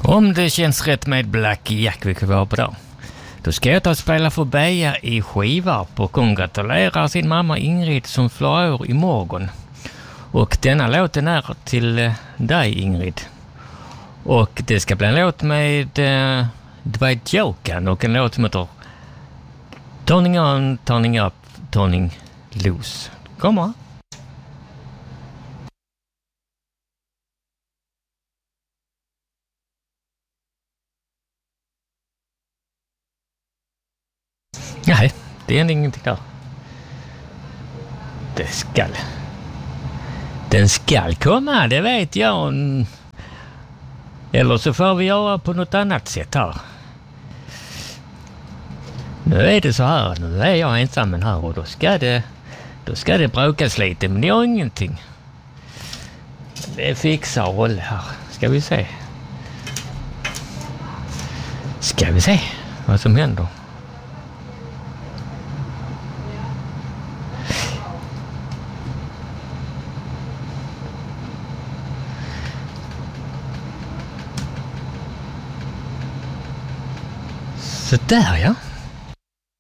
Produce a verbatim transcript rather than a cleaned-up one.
Om det känns rätt med Black Jack, vilket vi har på dag, då ska jag ta och spela för Beja i Skivarp och kongratulerar sin mamma Ingrid som fyller år imorgon. Och denna låten är till eh, dig, Ingrid. Och det ska bli en låt med eh, Dwight Yoakam och en låt som heter Turning On, Turning Up, Turning Loose. Kommer! Nej, det är ingenting där. Det skall. Den skall komma, det vet jag. Eller så får vi göra på något annat sätt här. Nu är det så här, nu är jag ensam här och då ska det, då ska det bråkas lite, men det gör ingenting. Det fixar roll här. Ska vi se. Ska vi se vad som händer. Så där, ja.